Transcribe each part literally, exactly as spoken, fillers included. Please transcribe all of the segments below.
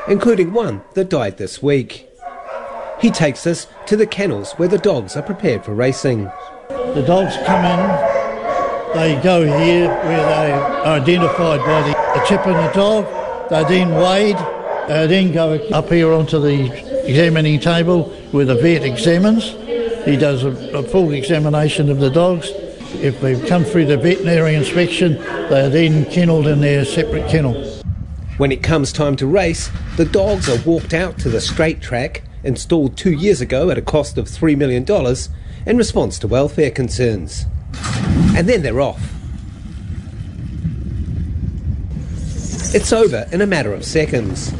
including one that died this week. He takes us to the kennels where the dogs are prepared for racing. The dogs come in, they go here where they are identified by the, the chip in the dog, they're then weighed, they then go up here onto the examining table where the vet examines. He does a, a full examination of the dogs. If they've come through the veterinary inspection, they are then kennelled in their separate kennel. When it comes time to race, the dogs are walked out to the straight track, installed two years ago at a cost of three million dollars in response to welfare concerns. And then they're off. It's over in a matter of seconds.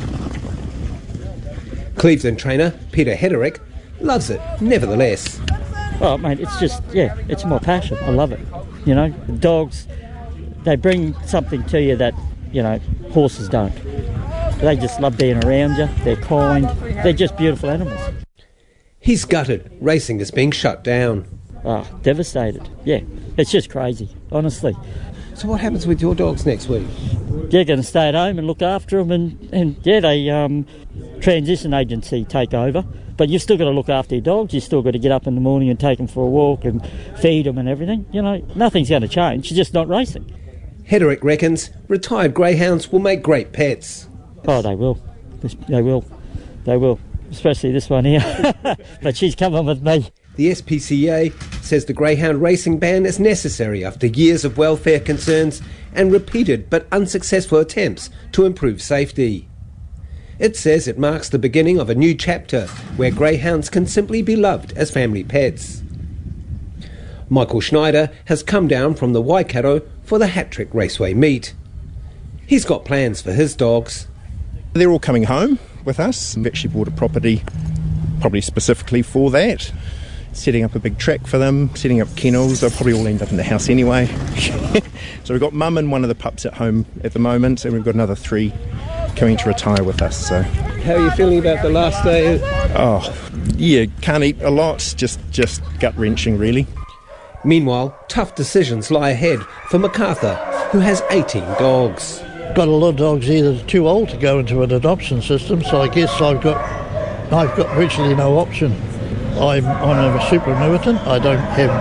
Cleveland trainer Peter Hederick loves it, nevertheless. Oh, mate, it's just, yeah, it's my passion. I love it. You know, the dogs, they bring something to you that, you know, horses don't. They just love being around you. They're kind. They're just beautiful animals. He's gutted. Racing is being shut down. Oh, devastated. Yeah, it's just crazy, honestly. So what happens with your dogs next week? They're going to stay at home and look after them, and, and yeah, they um, transition agency take over. But you've still got to look after your dogs. You've still got to get up in the morning and take them for a walk and feed them and everything. You know, nothing's going to change. It's just not racing. Hederick reckons retired greyhounds will make great pets. Oh, they will. They will. They will. Especially this one here. But she's coming with me. The S P C A says the greyhound racing ban is necessary after years of welfare concerns and repeated but unsuccessful attempts to improve safety. It says it marks the beginning of a new chapter where greyhounds can simply be loved as family pets. Michael Schneider has come down from the Waikato for the Hat-Trick Raceway meet. He's got plans for his dogs. They're all coming home with us. We've actually bought a property probably specifically for that. Setting up a big track for them, setting up kennels. They'll probably all end up in the house anyway. So we've got mum and one of the pups at home at the moment, and we've got another three coming to retire with us. So, how are you feeling about the last day? Oh, yeah, can't eat a lot. Just, just gut-wrenching, really. Meanwhile, tough decisions lie ahead for MacArthur, who has eighteen dogs. Got a lot of dogs here that are too old to go into an adoption system, so I guess I've got, I've got virtually no option. I'm, I'm a superannuitant. I don't have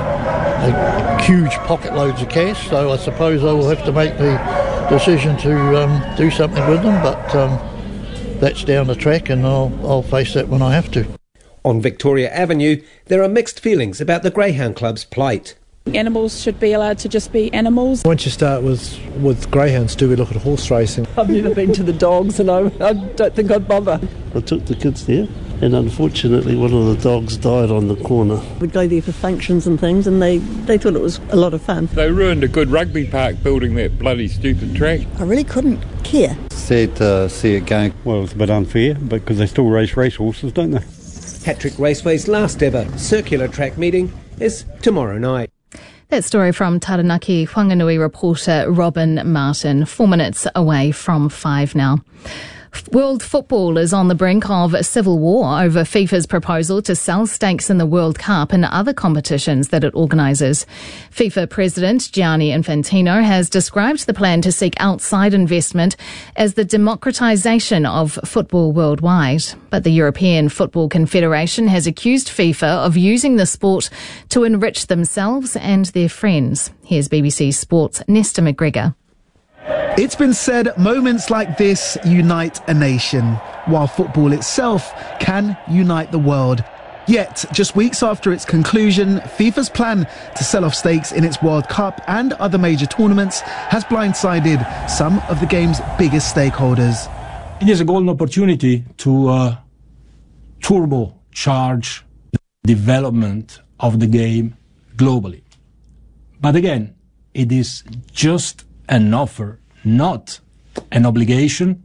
a huge pocket loads of cash, so I suppose I will have to make the decision to um, do something with them, but um, that's down the track, and I'll, I'll face that when I have to. On Victoria Avenue, there are mixed feelings about the Greyhound Club's plight. Animals should be allowed to just be animals. Once you start with, with greyhounds, do we look at horse racing? I've never been to the dogs, and I, I don't think I'd bother. I took the kids there, and unfortunately one of the dogs died on the corner. We'd go there for functions and things, and they, they thought it was a lot of fun. They ruined a good rugby park building that bloody stupid track. I really couldn't care. Sad to see it going. Well, it's a bit unfair, because they still race racehorses, don't they? Hat-Trick Raceway's last ever circular track meeting is tomorrow night. That story from Taranaki Whanganui reporter Robin Martin, four minutes away from five now. World football is on the brink of a civil war over FIFA's proposal to sell stakes in the World Cup and other competitions that it organises. FIFA President Gianni Infantino has described the plan to seek outside investment as the democratisation of football worldwide. But the European Football Confederation has accused FIFA of using the sport to enrich themselves and their friends. Here's B B C Sport's Nesta McGregor. It's been said moments like this unite a nation, while football itself can unite the world. Yet, just weeks after its conclusion, FIFA's plan to sell off stakes in its World Cup and other major tournaments has blindsided some of the game's biggest stakeholders. It is a golden opportunity to uh, turbocharge the development of the game globally. But again, it is just an offer, not an obligation,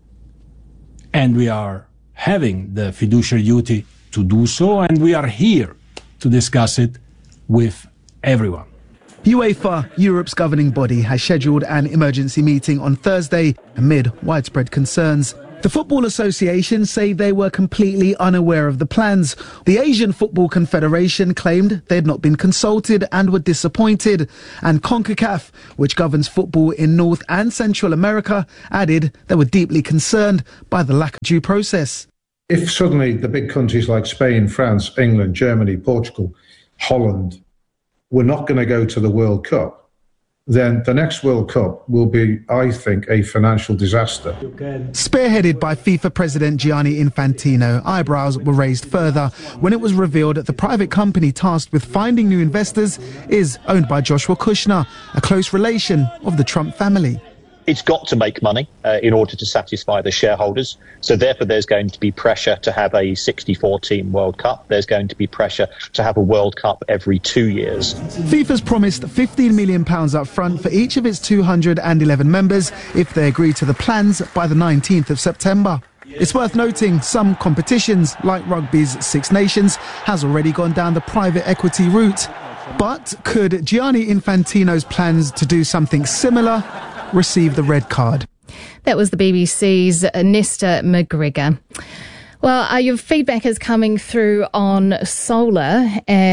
and we are having the fiduciary duty to do so, and we are here to discuss it with everyone. UEFA, Europe's governing body, has scheduled an emergency meeting on Thursday amid widespread concerns. The Football Association say they were completely unaware of the plans. The Asian Football Confederation claimed they had not been consulted and were disappointed. And CONCACAF, which governs football in North and Central America, added they were deeply concerned by the lack of due process. If suddenly the big countries like Spain, France, England, Germany, Portugal, Holland were not going to go to the World Cup, then the next World Cup will be, I think, a financial disaster. Spearheaded by FIFA President Gianni Infantino, eyebrows were raised further when it was revealed that the private company tasked with finding new investors is owned by Joshua Kushner, a close relation of the Trump family. It's got to make money uh, in order to satisfy the shareholders. So therefore, there's going to be pressure to have a sixty-four team World Cup. There's going to be pressure to have a World Cup every two years. FIFA's promised fifteen million pounds up front for each of its two hundred eleven members if they agree to the plans by the nineteenth of September. It's worth noting some competitions, like rugby's Six Nations, has already gone down the private equity route. But could Gianni Infantino's plans to do something similar receive the red card? That was the B B C's Nesta McGregor. Well, uh, your feedback is coming through on solar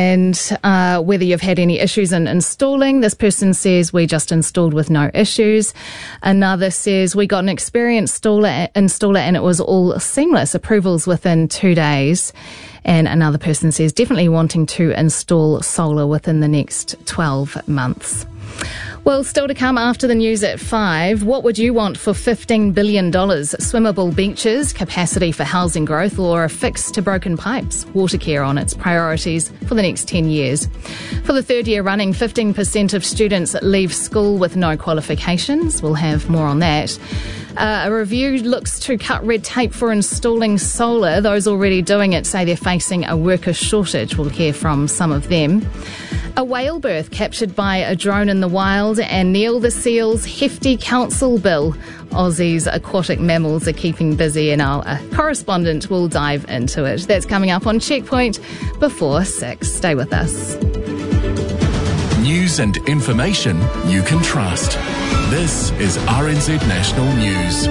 and uh, whether you've had any issues in installing. This person says we just installed with no issues. Another says we got an experienced installer, installer and it was all seamless. Approvals within two days. And another person says definitely wanting to install solar within the next twelve months. Well, still to come after the news at five, what would you want for fifteen billion dollars? Swimmable beaches, capacity for housing growth, or a fix to broken pipes? Watercare on its priorities for the next ten years. For the third year running, fifteen percent of students leave school with no qualifications. We'll have more on that. Uh, a review looks to cut red tape for installing solar. Those already doing it say they're facing a worker shortage. We'll hear from some of them. A whale birth captured by a drone in the wild, and Neil the Seal's hefty council bill. Aussie's aquatic mammals are keeping busy, and our uh, correspondent will dive into it. That's coming up on Checkpoint before six. Stay with us. News and information you can trust. This is R N Z National News.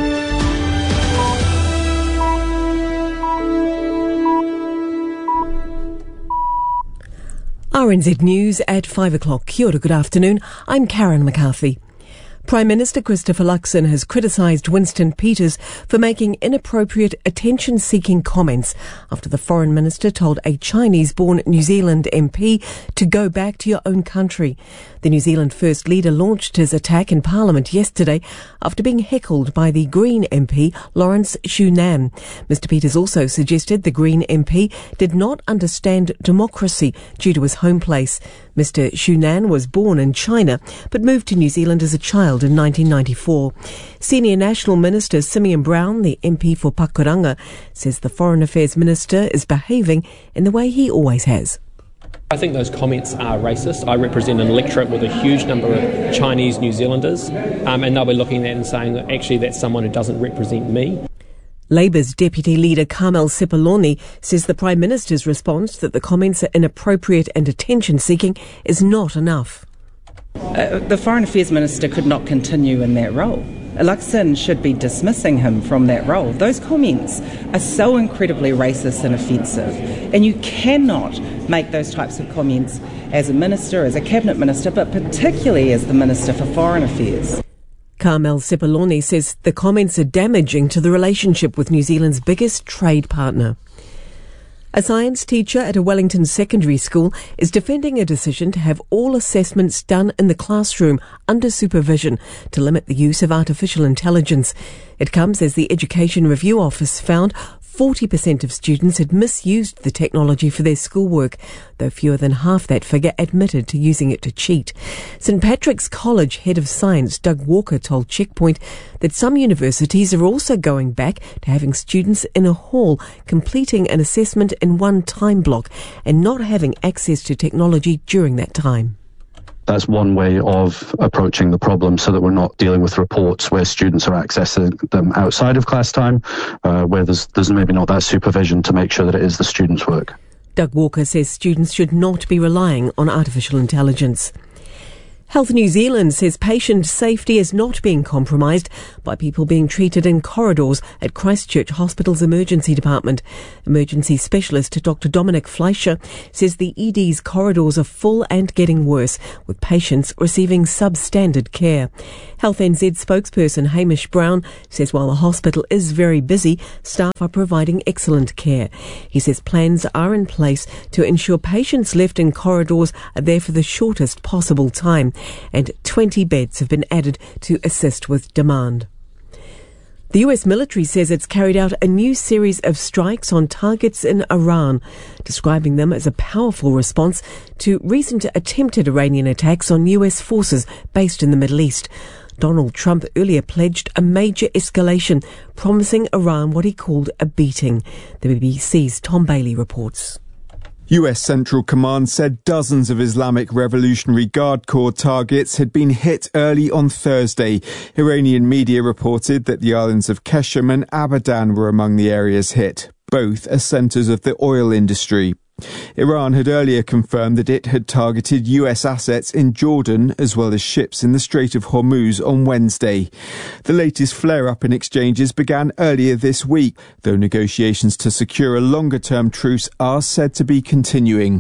R N Z News at five o'clock. Kia ora, good afternoon. I'm Karen McCarthy. Prime Minister Christopher Luxon has criticised Winston Peters for making inappropriate attention-seeking comments after the Foreign Minister told a Chinese-born New Zealand M P to go back to your own country. The New Zealand First Leader launched his attack in Parliament yesterday after being heckled by the Green M P Lawrence Shunan. Mister Peters also suggested the Green M P did not understand democracy due to his home place. Mister Shunan was born in China but moved to New Zealand as a child in nineteen ninety-four. Senior National Minister Simeon Brown, the M P for Pakuranga, says the Foreign Affairs Minister is behaving in the way he always has. I think those comments are racist. I represent an electorate with a huge number of Chinese New Zealanders, um, and they'll be looking at that and saying that actually that's someone who doesn't represent me. Labour's Deputy Leader Carmel Sepuloni says the Prime Minister's response that the comments are inappropriate and attention-seeking is not enough. Uh, the Foreign Affairs Minister could not continue in that role. Luxon should be dismissing him from that role. Those comments are so incredibly racist and offensive, and you cannot make those types of comments as a minister, as a cabinet minister, but particularly as the Minister for Foreign Affairs. Carmel Sepuloni says the comments are damaging to the relationship with New Zealand's biggest trade partner. A science teacher at a Wellington secondary school is defending a decision to have all assessments done in the classroom under supervision to limit the use of artificial intelligence. It comes as the Education Review Office found forty percent of students had misused the technology for their schoolwork, though fewer than half that figure admitted to using it to cheat. St Patrick's College Head of Science Doug Walker told Checkpoint that some universities are also going back to having students in a hall completing an assessment in one time block and not having access to technology during that time. That's one way of approaching the problem so that we're not dealing with reports where students are accessing them outside of class time, uh, where there's, there's maybe not that supervision to make sure that it is the students' work. Doug Walker says students should not be relying on artificial intelligence. Health New Zealand says patient safety is not being compromised by people being treated in corridors at Christchurch Hospital's emergency department. Emergency specialist Doctor Dominic Fleischer says the E D's corridors are full and getting worse, with patients receiving substandard care. Health N Z spokesperson Hamish Brown says while the hospital is very busy, staff are providing excellent care. He says plans are in place to ensure patients left in corridors are there for the shortest possible time, and twenty beds have been added to assist with demand. The U S military says it's carried out a new series of strikes on targets in Iran, describing them as a powerful response to recent attempted Iranian attacks on U S forces based in the Middle East. Donald Trump earlier pledged a major escalation, promising Iran what he called a beating. The B B C's Tom Bailey reports. U S Central Command said dozens of Islamic Revolutionary Guard Corps targets had been hit early on Thursday. Iranian media reported that the islands of Qeshm and Abadan were among the areas hit. Both are centres of the oil industry. Iran had earlier confirmed that it had targeted U S assets in Jordan as well as ships in the Strait of Hormuz on Wednesday. The latest flare-up in exchanges began earlier this week, though negotiations to secure a longer-term truce are said to be continuing.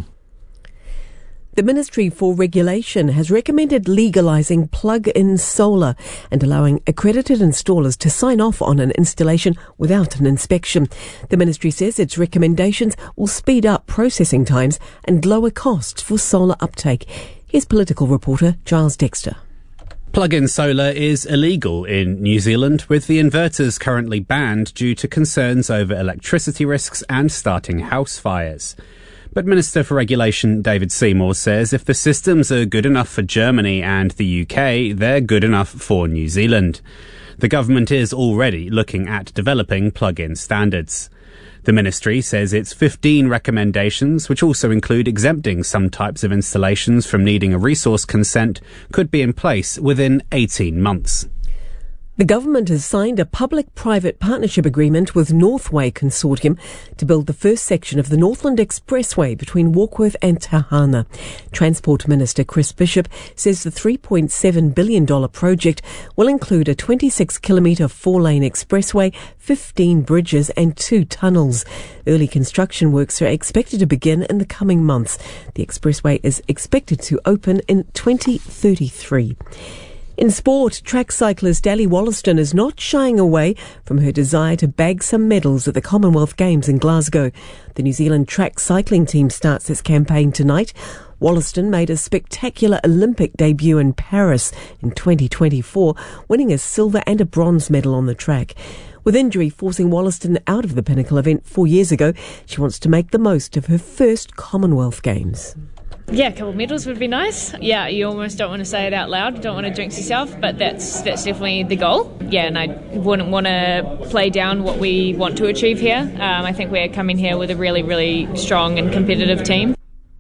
The Ministry for Regulation has recommended legalising plug-in solar and allowing accredited installers to sign off on an installation without an inspection. The Ministry says its recommendations will speed up processing times and lower costs for solar uptake. Here's political reporter Giles Dexter. Plug-in solar is illegal in New Zealand, with the inverters currently banned due to concerns over electricity risks and starting house fires. But Minister for Regulation David Seymour says if the systems are good enough for Germany and the U K, they're good enough for New Zealand. The government is already looking at developing plug-in standards. The ministry says its fifteen recommendations, which also include exempting some types of installations from needing a resource consent, could be in place within eighteen months. The government has signed a public-private partnership agreement with Northway Consortium to build the first section of the Northland Expressway between Warkworth and Tahana. Transport Minister Chris Bishop says the three point seven billion dollars project will include a twenty-six kilometre four-lane expressway, fifteen bridges and two tunnels. Early construction works are expected to begin in the coming months. The expressway is expected to open in twenty thirty-three. In sport, track cyclist Ali Wollaston is not shying away from her desire to bag some medals at the Commonwealth Games in Glasgow. The New Zealand track cycling team starts its campaign tonight. Wollaston made a spectacular Olympic debut in Paris in twenty twenty-four, winning a silver and a bronze medal on the track. With injury forcing Wollaston out of the Pinnacle event four years ago, she wants to make the most of her first Commonwealth Games. Yeah, a couple of medals would be nice. Yeah, you almost don't want to say it out loud, don't want to jinx yourself, but that's that's definitely the goal. Yeah, and I wouldn't want to play down what we want to achieve here. Um, I think we're coming here with a really, really strong and competitive team.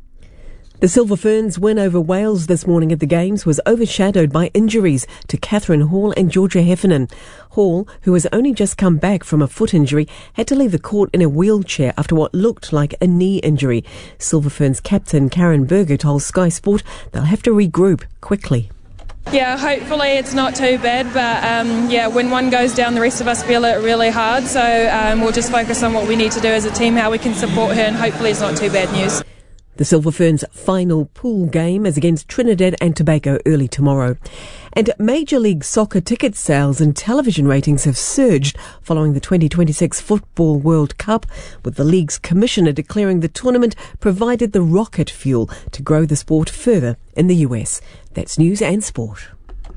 The Silver Ferns' win over Wales this morning at the Games was overshadowed by injuries to Catherine Hall and Georgia Heffernan. Hall, who has only just come back from a foot injury, had to leave the court in a wheelchair after what looked like a knee injury. Silver Ferns' captain Karen Berger told Sky Sport they'll have to regroup quickly. Yeah, hopefully it's not too bad, but um, yeah, when one goes down, the rest of us feel it really hard, so um, we'll just focus on what we need to do as a team, how we can support her, and hopefully it's not too bad news. The Silver Ferns' final pool game is against Trinidad and Tobago early tomorrow. And Major League Soccer ticket sales and television ratings have surged following the twenty twenty-six Football World Cup, with the league's commissioner declaring the tournament provided the rocket fuel to grow the sport further in the U S. That's news and sport.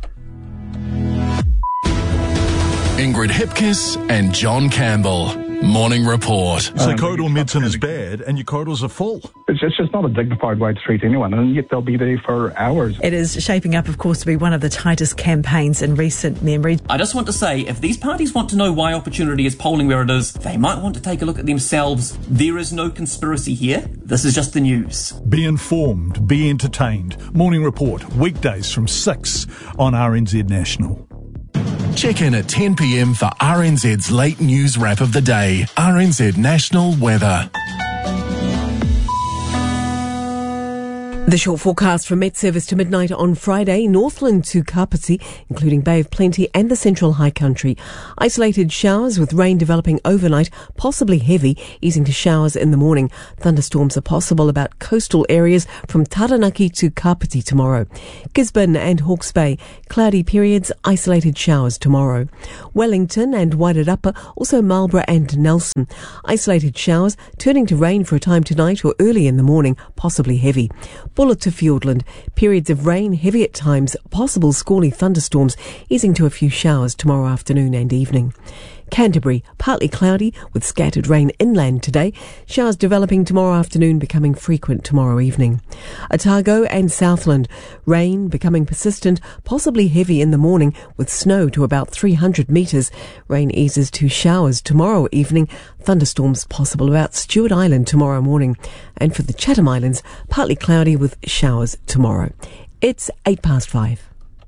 Ingrid Hipkiss and John Campbell. Morning Report. So corridor medicine is bad and your corridors are full. It's just, it's just not a dignified way to treat anyone, and yet they'll be there for hours. It is shaping up, of course, to be one of the tightest campaigns in recent memory. I just want to say, if these parties want to know why Opportunity is polling where it is, they might want to take a look at themselves. There is no conspiracy here. This is just the news. Be informed, be entertained. Morning Report, weekdays from six on R N Z National. Check in at ten p.m. for R N Z's late news wrap of the day. R N Z National Weather. The short forecast from Met Service to midnight on Friday, Northland to Kapiti, including Bay of Plenty and the Central High Country. Isolated showers with rain developing overnight, possibly heavy, easing to showers in the morning. Thunderstorms are possible about coastal areas from Taranaki to Kapiti tomorrow. Gisborne and Hawke's Bay, cloudy periods, isolated showers tomorrow. Wellington and Wairarapa, also Marlborough and Nelson. Isolated showers, turning to rain for a time tonight or early in the morning, possibly heavy. Buller to Fiordland, periods of rain, heavy at times, possible squally thunderstorms, easing to a few showers tomorrow afternoon and evening. Canterbury, partly cloudy with scattered rain inland today. Showers developing tomorrow afternoon, becoming frequent tomorrow evening. Otago and Southland, rain becoming persistent, possibly heavy in the morning with snow to about three hundred metres. Rain eases to showers tomorrow evening. Thunderstorms possible about Stewart Island tomorrow morning. And for the Chatham Islands, partly cloudy with showers tomorrow. It's eight past five.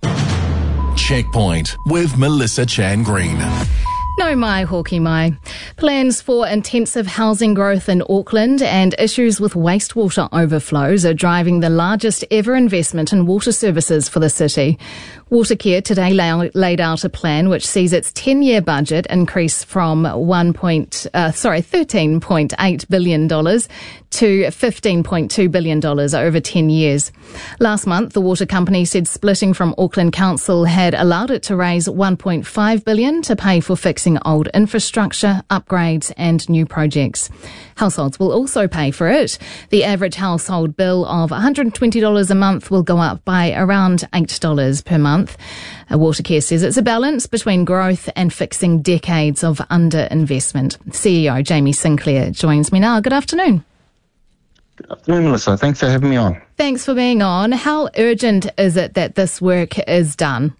Checkpoint with Melissa Chan Green. No mai, hoki mai. Plans for intensive housing growth in Auckland and issues with wastewater overflows are driving the largest ever investment in water services for the city. Watercare today lay, laid out a plan which sees its ten-year budget increase from one point, uh, sorry, thirteen point eight billion dollars to fifteen point two billion dollars over ten years. Last month, the water company said splitting from Auckland Council had allowed it to raise one point five billion dollars to pay for fixing old infrastructure, upgrades and new projects. Households will also pay for it. The average household bill of one hundred twenty dollars a month will go up by around eight dollars per month. Watercare says it's a balance between growth and fixing decades of underinvestment. C E O Jamie Sinclair joins me now. Good afternoon. Good afternoon, Melissa. Thanks for having me on. Thanks for being on. How urgent is it that this work is done?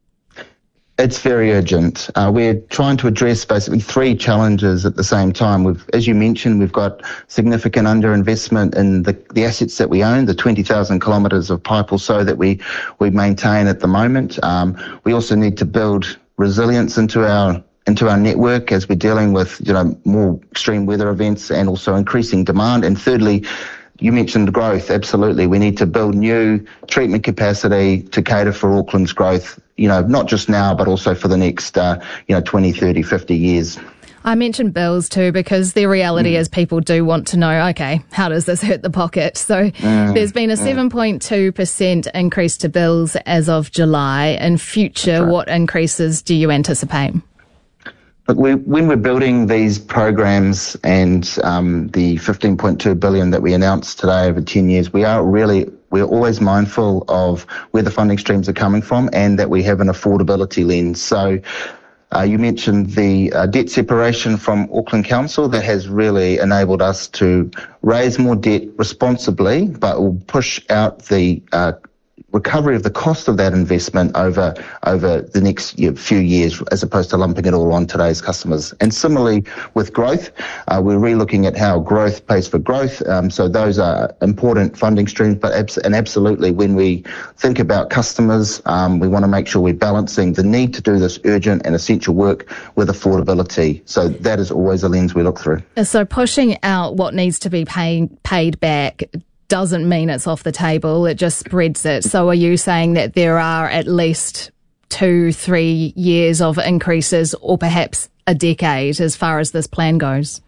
It's very urgent. Uh, we're trying to address basically three challenges at the same time. We've, as you mentioned, we've got significant underinvestment in the, the assets that we own, the twenty thousand kilometres of pipe or so that we, we maintain at the moment. Um, we also need to build resilience into our into our network as we're dealing with, you know, more extreme weather events and also increasing demand. And thirdly, you mentioned growth. Absolutely. We need to build new treatment capacity to cater for Auckland's growth, you know, not just now, but also for the next, uh, you know, twenty, thirty, fifty years. I mentioned bills too, because the reality mm. is people do want to know, okay, how does this hurt the pocket? So mm. there's been a seven point two percent increase to bills as of July. In future, right. What increases do you anticipate? Look, we, when we're building these programs and um, the fifteen point two billion dollars that we announced today over ten years, we are really, we're always mindful of where the funding streams are coming from and that we have an affordability lens. So uh, you mentioned the uh, debt separation from Auckland Council. That has really enabled us to raise more debt responsibly, but will push out the uh, recovery of the cost of that investment over over the next you know, few years, as opposed to lumping it all on today's customers. And similarly with growth, uh, we're re-looking at how growth pays for growth. Um, so those are important funding streams, but abs- and absolutely when we think about customers, um, we want to make sure we're balancing the need to do this urgent and essential work with affordability. So that is always a lens we look through. So pushing out what needs to be pay- paid back doesn't mean it's off the table, it just spreads it. So are you saying that there are at least two, three years of increases or perhaps a decade as far as this plan goes?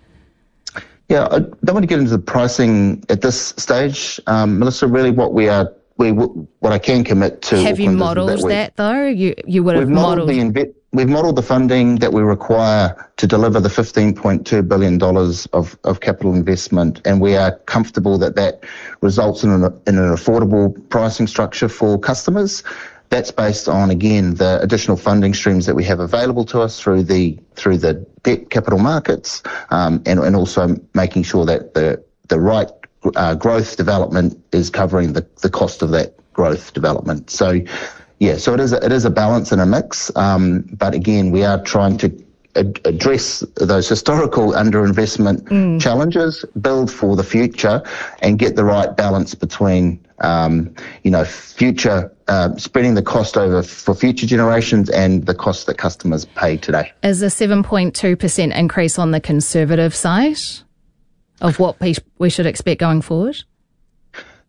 Yeah, I don't want to get into the pricing at this stage, um, Melissa. Really what we are, we what I can commit to. Have you modelled that, that though? You, you would have modelled... the inve- We've modelled the funding that we require to deliver the fifteen point two billion dollars of, of capital investment, and we are comfortable that that results in an, in an affordable pricing structure for customers. That's based on, again, the additional funding streams that we have available to us through the through the debt capital markets, um, and, and also making sure that the the right uh, growth development is covering the, the cost of that growth development. So. Yeah, so it is a, it is a balance and a mix, um, but again, we are trying to ad- address those historical underinvestment mm. challenges, build for the future, and get the right balance between, um, you know, future uh, spreading the cost over for future generations and the cost that customers pay today. Is a seven point two percent increase on the conservative side of what we should expect going forward?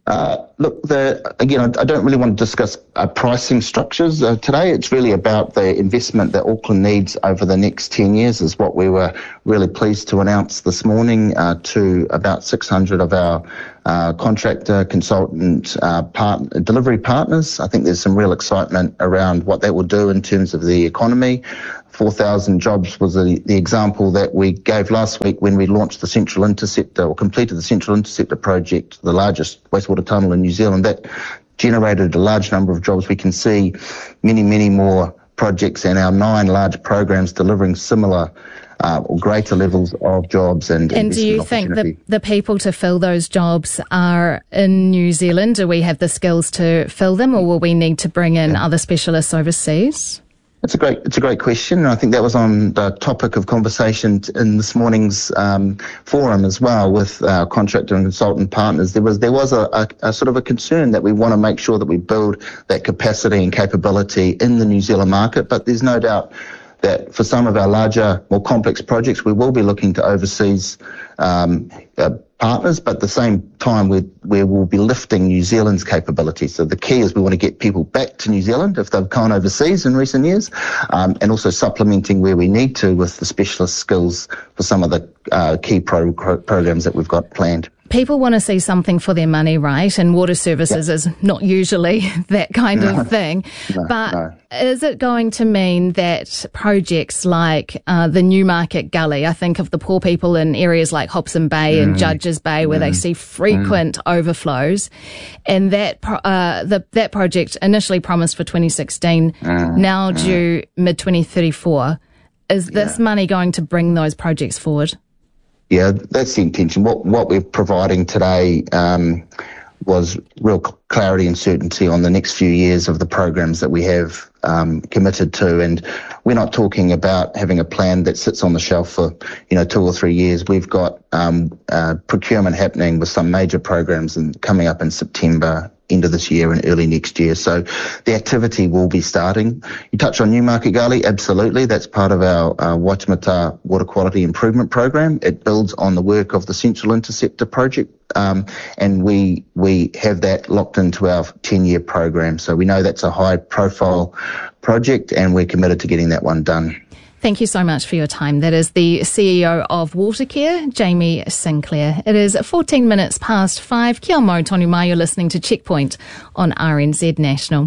Uh, look, the, again, I, I don't really want to discuss uh, pricing structures uh, today. It's really about the investment that Auckland needs over the next ten years is what we were really pleased to announce this morning uh, to about six hundred of our uh, contractor, consultant, uh, part, delivery partners. I think there's some real excitement around what that will do in terms of the economy. four thousand jobs was the, the example that we gave last week when we launched the Central Interceptor or completed the Central Interceptor project, the largest wastewater tunnel in New Zealand. That generated a large number of jobs. We can see many, many more projects and our nine large programs delivering similar uh, or greater levels of jobs. And, and do you think that the people to fill those jobs are in New Zealand? Do we have the skills to fill them, or will we need to bring in yeah. other specialists overseas? It's a great, it's a great question, and I think that was on the topic of conversation in this morning's um, forum as well with our contractor and consultant partners. There was, there was a, a, a sort of a concern that we want to make sure that we build that capacity and capability in the New Zealand market, but there's no doubt that for some of our larger, more complex projects, we will be looking to overseas um, uh, partners, but at the same time, we, we will be lifting New Zealand's capability. So the key is we want to get people back to New Zealand if they've gone overseas in recent years, um, and also supplementing where we need to with the specialist skills for some of the uh, key pro- programs that we've got planned. People want to see something for their money, right? And water services yep. is not usually that kind no. of thing. No, but no. is it going to mean that projects like uh, the Newmarket Gully, I think of the poor people in areas like Hobson Bay mm. and Judges Bay where mm. they see frequent mm. overflows, and that pro- uh, the, that project initially promised for twenty sixteen, mm. now mm. due mid twenty thirty-four, is this yeah. money going to bring those projects forward? Yeah, that's the intention. What what we're providing today um, was real clarity and certainty on the next few years of the programs that we have um, committed to, and we're not talking about having a plan that sits on the shelf for you know two or three years. We've got um, uh, procurement happening with some major programs and coming up in September, end of this year and early next year. So the activity will be starting. You touch on Newmarket Gully, absolutely. That's part of our uh, Waitemata Water Quality Improvement Program. It builds on the work of the Central Interceptor project, um, and we we have that locked into our ten-year program. So we know that's a high-profile project, and we're committed to getting that one done. Thank you so much for your time. That is the C E O of Watercare, Jamie Sinclair. It is fourteen minutes past five. Kia mau, tonu mai, you're listening to Checkpoint on R N Z National.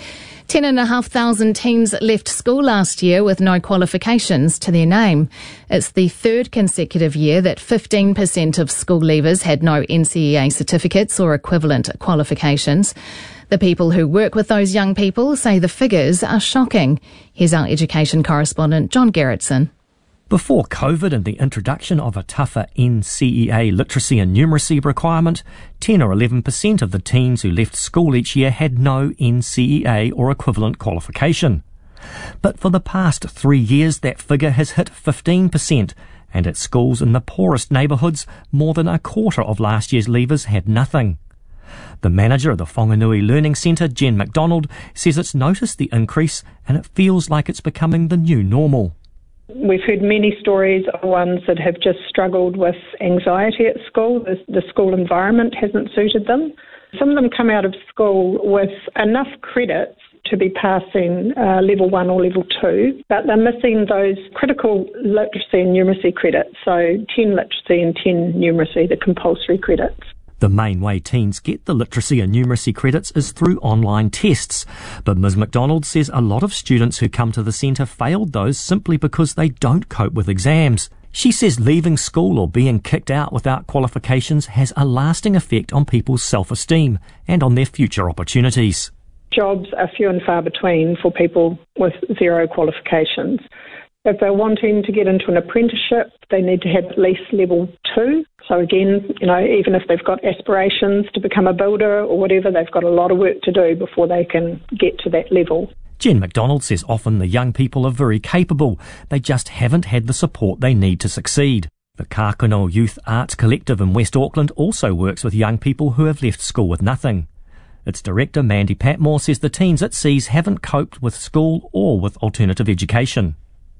Ten and a half thousand teens left school last year with no qualifications to their name. It's the third consecutive year that fifteen percent of school leavers had no N C E A certificates or equivalent qualifications. The people who work with those young people say the figures are shocking. Here's our education correspondent, John Gerritsen. Before COVID and the introduction of a tougher N C E A literacy and numeracy requirement, ten or eleven percent of the teens who left school each year had no N C E A or equivalent qualification. But for the past three years, that figure has hit fifteen percent, and at schools in the poorest neighbourhoods, more than a quarter of last year's leavers had nothing. The manager of the Whanganui Learning Centre, Jen McDonald, says it's noticed the increase and it feels like it's becoming the new normal. We've heard many stories of ones that have just struggled with anxiety at school. The, the school environment hasn't suited them. Some of them come out of school with enough credits to be passing uh, level one or level two, but they're missing those critical literacy and numeracy credits, so ten literacy and ten numeracy, the compulsory credits. The main way teens get the literacy and numeracy credits is through online tests. But Miz McDonald says a lot of students who come to the centre failed those simply because they don't cope with exams. She says leaving school or being kicked out without qualifications has a lasting effect on people's self-esteem and on their future opportunities. Jobs are few and far between for people with zero qualifications. If they're wanting to get into an apprenticeship, they need to have at least level two. So again, you know, even if they've got aspirations to become a builder or whatever, they've got a lot of work to do before they can get to that level. Jen McDonald says often the young people are very capable. They just haven't had the support they need to succeed. The Kākano Youth Arts Collective in West Auckland also works with young people who have left school with nothing. Its director, Mandy Patmore, says the teens it sees haven't coped with school or with alternative education.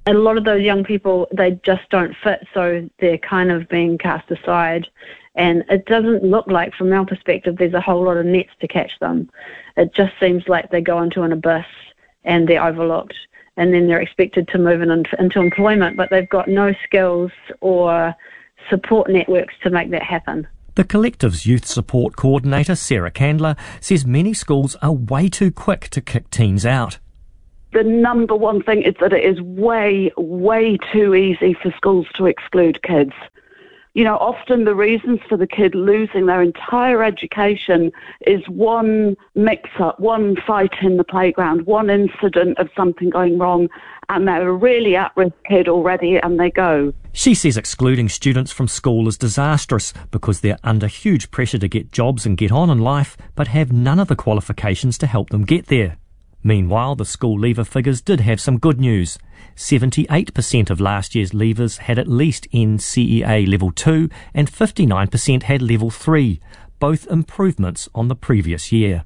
A lot of those young people, they just don't fit, so they're kind of being cast aside. And it doesn't look like, from our perspective, there's a whole lot of nets to catch them. It just seems like they go into an abyss and they're overlooked. And then they're expected to move in, into employment, but they've got no skills or support networks to make that happen. The collective's youth support coordinator, Sarah Candler, says many schools are way too quick to kick teens out. The number one thing is that it is way, way too easy for schools to exclude kids. You know, often the reasons for the kid losing their entire education is one mix-up, one fight in the playground, one incident of something going wrong, and they're a really at-risk kid already, and they go. She says excluding students from school is disastrous because they're under huge pressure to get jobs and get on in life, but have none of the qualifications to help them get there. Meanwhile, the school leaver figures did have some good news. seventy-eight percent of last year's leavers had at least N C E A Level two and fifty-nine percent had Level three, both improvements on the previous year.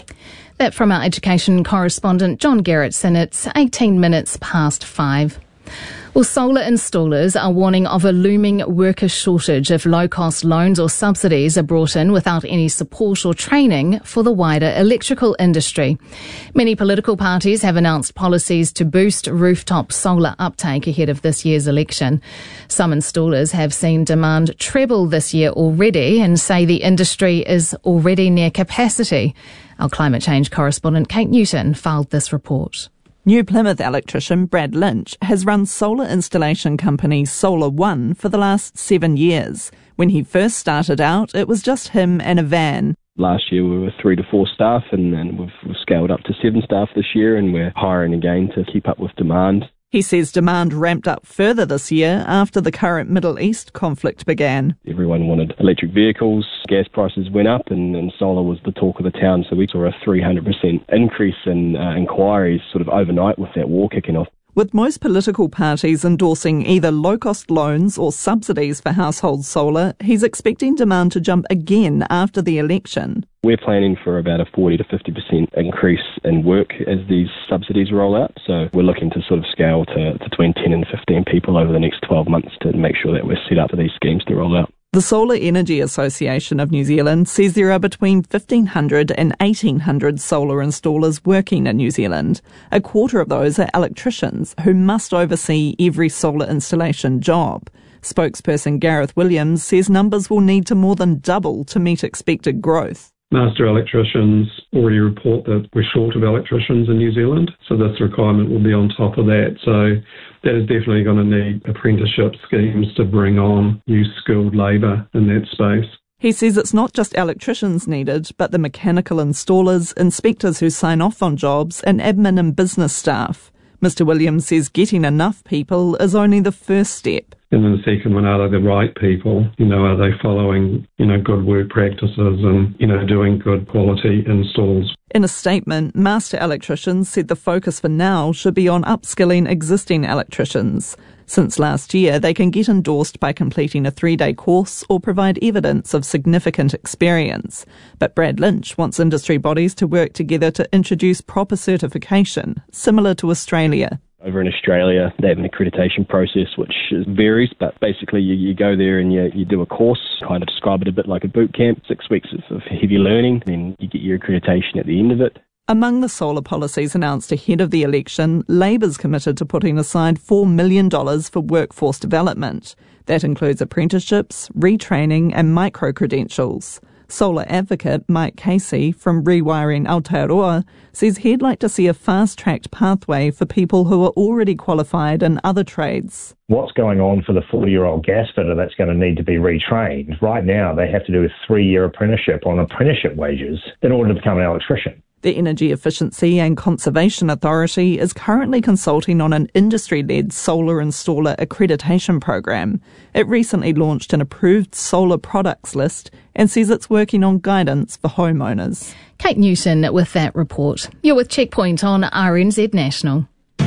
That from our education correspondent John Gerritsen. It's eighteen minutes past five. Well, solar installers are warning of a looming worker shortage if low-cost loans or subsidies are brought in without any support or training for the wider electrical industry. Many political parties have announced policies to boost rooftop solar uptake ahead of this year's election. Some installers have seen demand treble this year already and say the industry is already near capacity. Our climate change correspondent Kate Newton filed this report. New Plymouth electrician Brad Lynch has run solar installation company Solar One for the last seven years. When he first started out, it was just him and a van. Last year we were three to four staff and, and we've, we've scaled up to seven staff this year and we're hiring again to keep up with demand. He says demand ramped up further this year after the current Middle East conflict began. Everyone wanted electric vehicles, gas prices went up and, and solar was the talk of the town, so we saw a three hundred percent increase in uh, inquiries sort of overnight with that war kicking off. With most political parties endorsing either low-cost loans or subsidies for household solar, he's expecting demand to jump again after the election. We're planning for about a forty to fifty percent increase in work as these subsidies roll out. So we're looking to sort of scale to, to between ten and fifteen people over the next twelve months to make sure that we're set up for these schemes to roll out. The Solar Energy Association of New Zealand says there are between fifteen hundred and eighteen hundred solar installers working in New Zealand. A quarter of those are electricians who must oversee every solar installation job. Spokesperson Gareth Williams says numbers will need to more than double to meet expected growth. Master electricians already report that we're short of electricians in New Zealand, so this requirement will be on top of that. So that is definitely going to need apprenticeship schemes to bring on new skilled labour in that space. He says it's not just electricians needed, but the mechanical installers, inspectors who sign off on jobs, and admin and business staff. Mister Williams says getting enough people is only the first step. And then the second one, are they the right people? You know, are they following, you know, good work practices and, you know, doing good quality installs? In a statement, master electricians said the focus for now should be on upskilling existing electricians. Since last year, they can get endorsed by completing a three-day course or provide evidence of significant experience. But Brad Lynch wants industry bodies to work together to introduce proper certification, similar to Australia. Over in Australia, they have an accreditation process which varies, but basically you, you go there and you, you do a course, kind of describe it a bit like a boot camp, six weeks of heavy learning, then you get your accreditation at the end of it. Among the solar policies announced ahead of the election, Labour's committed to putting aside four million dollars for workforce development. That includes apprenticeships, retraining and micro-credentials. Solar advocate Mike Casey from Rewiring Aotearoa says he'd like to see a fast-tracked pathway for people who are already qualified in other trades. What's going on for the forty-year-old gas fitter that's going to need to be retrained? Right now, they have to do a three-year apprenticeship on apprenticeship wages in order to become an electrician. The Energy Efficiency and Conservation Authority is currently consulting on an industry-led solar installer accreditation program. It recently launched an approved solar products list and says it's working on guidance for homeowners. Kate Newton with that report. You're with Checkpoint on R N Z National.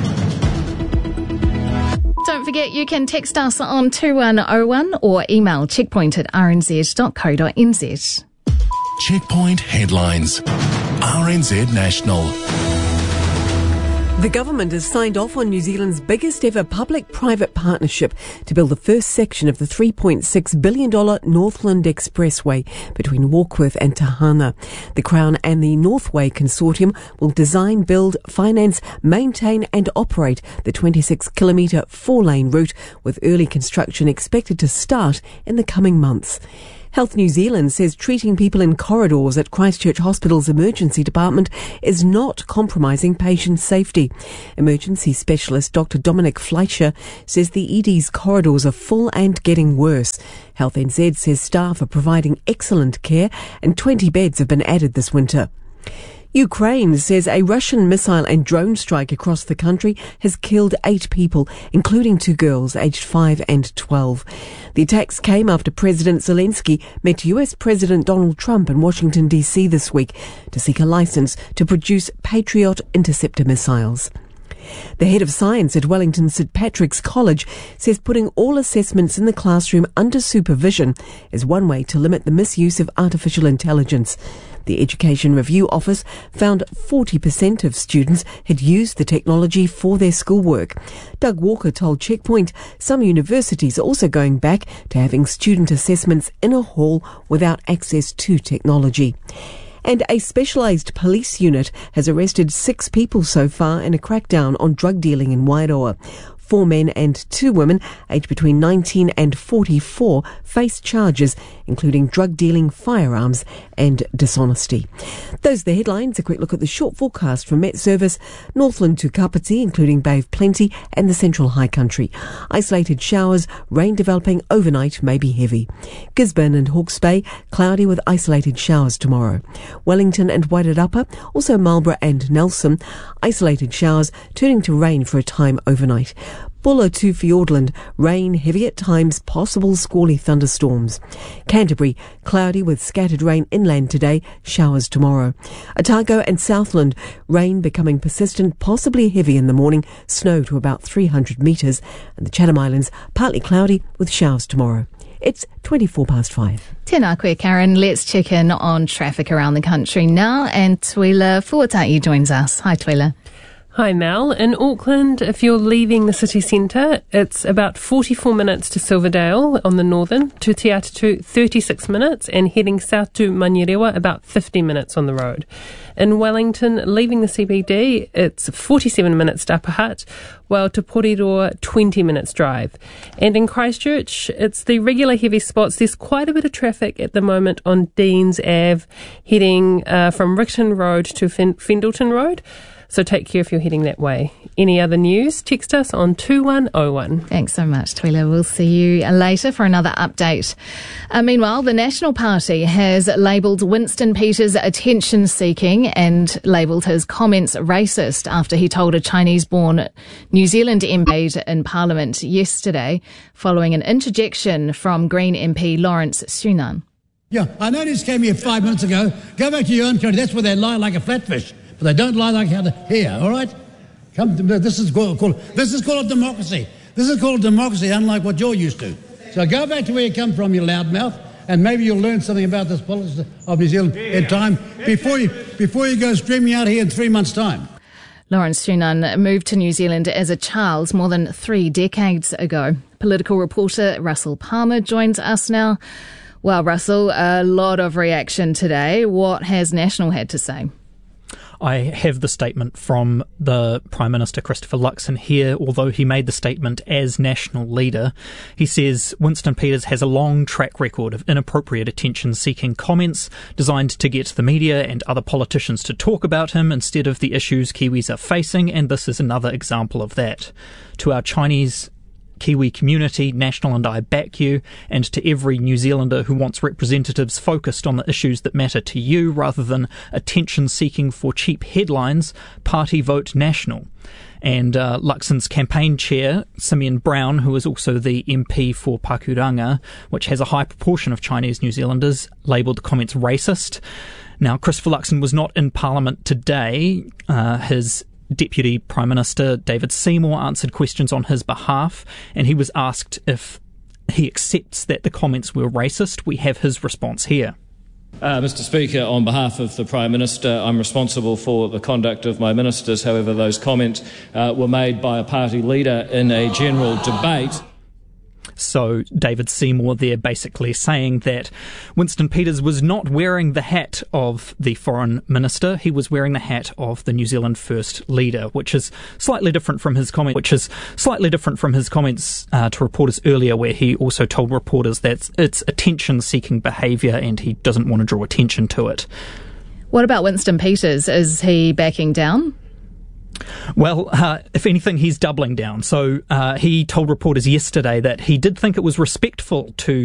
Don't forget you can text us on two one oh one or email checkpoint at r n z dot co dot n z. Checkpoint headlines. R N Z National. The government has signed off on New Zealand's biggest ever public-private partnership to build the first section of the three point six billion dollars Northland Expressway between Warkworth and Tahana. The Crown and the Northway Consortium will design, build, finance, maintain and operate the twenty-six kilometre four-lane route, with early construction expected to start in the coming months. Health New Zealand says treating people in corridors at Christchurch Hospital's emergency department is not compromising patient safety. Emergency specialist Doctor Dominic Fleischer says the E D's corridors are full and getting worse. Health N Z says staff are providing excellent care and twenty beds have been added this winter. Ukraine says a Russian missile and drone strike across the country has killed eight people, including two girls aged five and twelve. The attacks came after President Zelensky met U S President Donald Trump in Washington, D C this week to seek a license to produce Patriot interceptor missiles. The head of science at Wellington St Patrick's College says putting all assessments in the classroom under supervision is one way to limit the misuse of artificial intelligence. The Education Review Office found forty percent of students had used the technology for their schoolwork. Doug Walker told Checkpoint some universities are also going back to having student assessments in a hall without access to technology. And a specialised police unit has arrested six people so far in a crackdown on drug dealing in Wairoa. Four men and two women, aged between nineteen and forty-four, face charges, including drug dealing, firearms and dishonesty. Those are the headlines. A quick look at the short forecast from Met Service. Northland to Kapiti, including Bay of Plenty and the Central High Country. Isolated showers, rain developing overnight, may be heavy. Gisborne and Hawke's Bay, cloudy with isolated showers tomorrow. Wellington and Wairarapa, also Marlborough and Nelson, isolated showers turning to rain for a time overnight. Buller to Fiordland, rain, heavy at times, possible squally thunderstorms. Canterbury, cloudy with scattered rain inland today, showers tomorrow. Otago and Southland, rain becoming persistent, possibly heavy in the morning, snow to about three hundred metres. And the Chatham Islands, partly cloudy with showers tomorrow. It's twenty-four past five. Tēnā koe, Karen. Let's check in on traffic around the country now. And Tuila Fuatai joins us. Hi, Tuila. Hi, Mel. In Auckland, if you're leaving the city centre, it's about forty-four minutes to Silverdale on the northern, to Te Atatu thirty-six minutes, and heading south to Manurewa about fifty minutes on the road. In Wellington, leaving the C B D, it's forty-seven minutes to Upper Hutt, while to Porirua, twenty minutes drive. And in Christchurch, it's the regular heavy spots. There's quite a bit of traffic at the moment on Deans Avenue, heading uh, from Rickton Road to Fen- Fendleton Road. So take care if you're heading that way. Any other news? Text us on two one oh one. Thanks so much, Tuila. We'll see you later for another update. Uh, meanwhile, the National Party has labelled Winston Peters attention-seeking and labelled his comments racist after he told a Chinese-born New Zealand M P in Parliament yesterday following an interjection from Green M P Lawrence Sunan. Yeah, I noticed came here five minutes ago. Go back to your own country. That's where they lie like a flatfish. But they don't lie like how to here, all right? Come to, this is called, called this is called democracy. This is called democracy, unlike what you're used to. So go back to where you come from, you loudmouth, and maybe you'll learn something about this politics of New Zealand in time before you before you go streaming out here in three months' time. Lawrence Sunan moved to New Zealand as a child more than three decades ago. Political reporter Russell Palmer joins us now. Well, Russell, a lot of reaction today. What has National had to say? I have the statement from the Prime Minister Christopher Luxon here, although he made the statement as national leader. He says Winston Peters has a long track record of inappropriate attention-seeking comments designed to get the media and other politicians to talk about him instead of the issues Kiwis are facing, and this is another example of that. To our Chinese Kiwi community, National and I back you, and to every New Zealander who wants representatives focused on the issues that matter to you rather than attention-seeking for cheap headlines, party vote National. And uh, Luxon's campaign chair, Simeon Brown, who is also the M P for Pakuranga, which has a high proportion of Chinese New Zealanders, labelled the comments racist. Now, Christopher Luxon was not in Parliament today. Uh, his Deputy Prime Minister David Seymour answered questions on his behalf, and he was asked if he accepts that the comments were racist. We have his response here. Uh, Mister Speaker, on behalf of the Prime Minister, I'm responsible for the conduct of my ministers. However, those comments uh, were made by a party leader in a general debate. So David Seymour there basically saying that Winston Peters was not wearing the hat of the Foreign Minister, he was wearing the hat of the New Zealand First Leader, which is slightly different from his comment, which is slightly different from his comments uh, to reporters earlier, where he also told reporters that it's attention-seeking behaviour and he doesn't want to draw attention to it. What about Winston Peters? Is he backing down? Well, uh, if anything, he's doubling down. So uh, he told reporters yesterday that he did think it was respectful to